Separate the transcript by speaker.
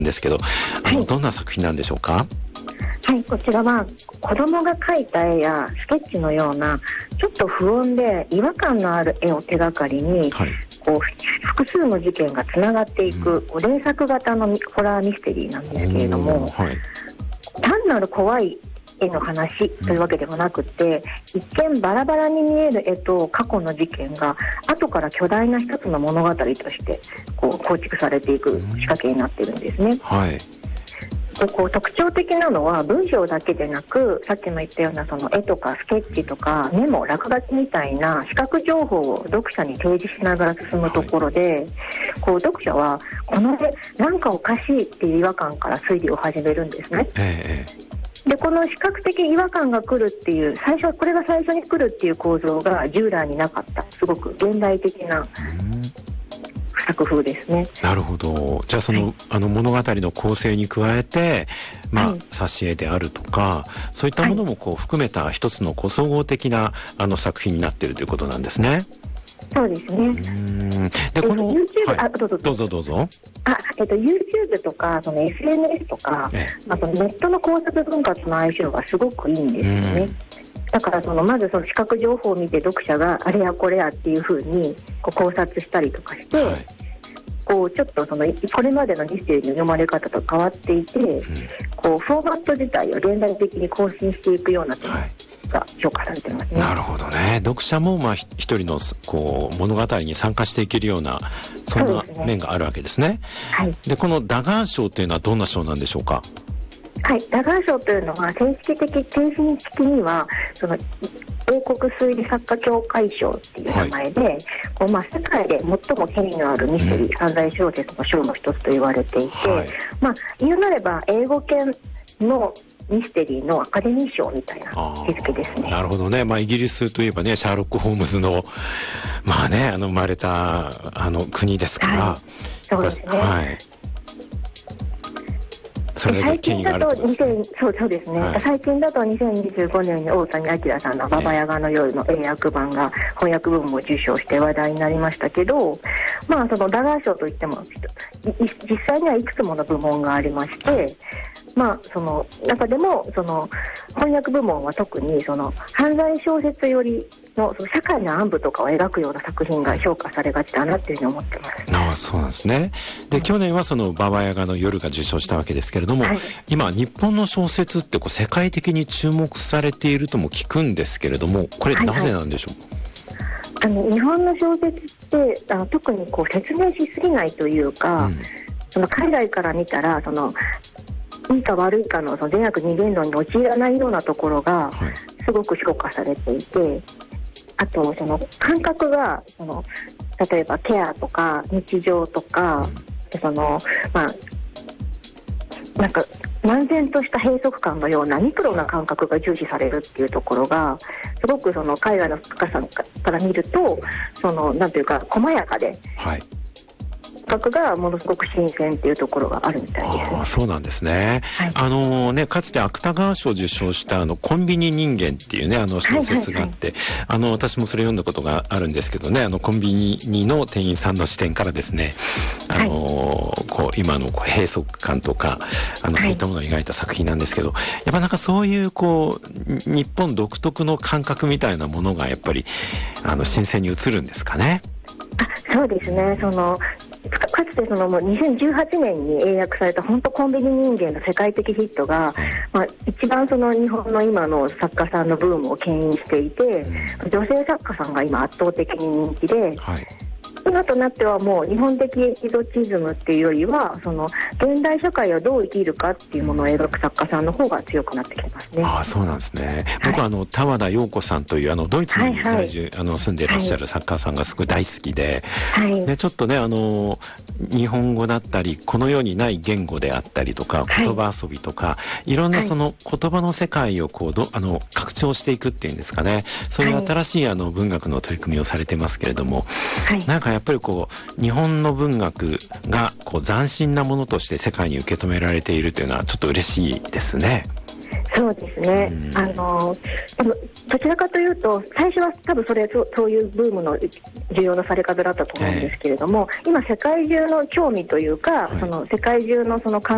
Speaker 1: ですけど、どんな作品なんでしょうか？
Speaker 2: はい、こちらは子供が描いた絵やスケッチのようなちょっと不穏で違和感のある絵を手がかりに、こう複数の事件がつながっていく、連作型のホラーミステリーなんですけれども、単なる怖い絵の話というわけでもなくて、一見バラバラに見える絵と過去の事件が後から巨大な一つの物語としてこう構築されていく仕掛けになっているんですね。こう特徴的なのは文章だけでなく、さっきも言ったようなその絵とかスケッチとかメモ、落書きみたいな視覚情報を読者に提示しながら進むところで、こう読者はこの絵なんかおかしいっていう違和感から推理を始めるんですね。でこの視覚的違和感が来るっていうこれが最初に来るっていう構造が従来になかったすごく現代的な作風ですね。
Speaker 1: なるほど。じゃあその、物語の構成に加えて、挿絵であるとかそういったものもこう含めた一つの総合的な作品になっているということなんですね。
Speaker 2: そうですね。
Speaker 1: でこの
Speaker 2: YouTube、
Speaker 1: どうぞどうぞ。
Speaker 2: YouTube とかその SNS とか、そのネットの考察文化との相性がすごくいいんですよね。だからまずその視覚情報を見て読者があれやこれやっていうふうにこう考察したりとかして、こうちょっとこれまでのミステリーの読まれ方と変わっていて、こうフォーマット自体を現代的に更新していくような点が評価されてますね。
Speaker 1: なるほどね。読者も一人のこう物語に参加していけるようなそんな面があるわけですね。でこのダガー賞というのはどんな賞なんでしょうか？
Speaker 2: ダガー賞というのは正式的にはその英国推理作家協会賞っていう名前で、こう世界で最も権威のあるミステリー、犯罪小説の賞の一つと言われていて、言うなれば英語圏のミステリーのアカデミー賞みたいな位置づけですね。
Speaker 1: なるほどね。イギリスといえばね、シャーロック・ホームズの生まれた国ですから、
Speaker 2: そうですね。最近だとそうですね、最近だと2025年に大谷明さんのババヤガの夜の英訳版が翻訳部門を受賞して話題になりましたけど、そのダガー賞といっても実際にはいくつもの部門がありまして、その中でもその翻訳部門は特にその犯罪小説よりの社会の暗部とかを描くような作品が評価されがちだなっていうふうに思ってます。
Speaker 1: そうなんですね。で、去年はそのババヤガの夜が受賞したわけですけれども、今日本の小説って世界的に注目されているとも聞くんですけれども、これなぜなんでしょう？
Speaker 2: 日本の小説って特に説明しすぎないというか、その海外から見たらいいか悪いかの善悪二元論に陥らないようなところがすごく評価されていて、あとその感覚が例えばケアとか日常とかなんか漫然とした閉塞感のようなミクロな感覚が重視されるっていうところがすごく海外の作家さんから見るとなんていうか細やかで、感覚がものすごく新鮮っていうところがあるみたいです。
Speaker 1: そうなんですね。かつて芥川賞を受賞したコンビニ人間っていうね小説があって、私もそれ読んだことがあるんですけどね、コンビニの店員さんの視点からですね、今の閉塞感とかそういったものを描いた作品なんですけど、やっぱそういう日本独特の感覚みたいなものがやっぱり新鮮に映るんですかね。
Speaker 2: そうですね。かつて2018年に英訳された本当コンビニ人間の世界的ヒットが、一番日本の今の作家さんのブームを牽引していて、女性作家さんが今圧倒的に人気で、今となってはもう日本的エキゾチズムっていうよりは現代社会をどう生きるかっていうものを描く作家さんの方が強くなってきてますね。
Speaker 1: そうなんですね。僕は田和田陽子さんというドイツに在住、住んでいらっしゃる作家さんがすごい大好きで、でちょっとね日本語だったりこの世にない言語であったりとか言葉遊びとか、いろんな言葉の世界を拡張していくっていうんですかね、そういう新しい文学の取り組みをされてますけれども、なんかやっぱり日本の文学が斬新なものとして世界に受け止められているというのはちょっと嬉しいですね。
Speaker 2: そうですね。どちらかというと最初は多分そういうブームの重要なされ方だったと思うんですけれども、今世界中の興味というか、世界中の